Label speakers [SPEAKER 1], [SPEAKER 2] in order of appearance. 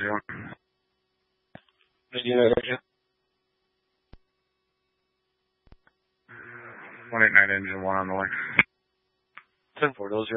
[SPEAKER 1] 0. Did you know that? 189 engine 1 on the way. 10-4,